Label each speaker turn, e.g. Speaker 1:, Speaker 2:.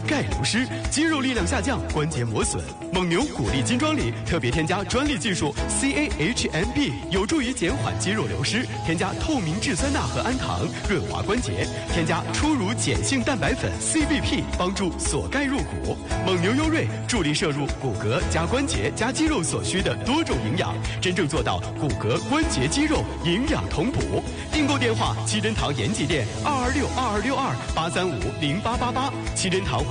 Speaker 1: 钙流失，肌肉力量下降，关节磨损。蒙牛骨力金装里特别添加专利技术 CAHMB， 有助于减缓肌肉流失。添加透明质酸钠和氨糖，润滑关节。添加初乳碱性蛋白粉 CBP， 帮助锁钙入骨。蒙牛优瑞助力摄入骨骼加关节加肌肉所需的多种营养，真正做到骨骼、关节、肌肉营养同补。订购电话：七珍堂延吉店22622628358350888，七珍堂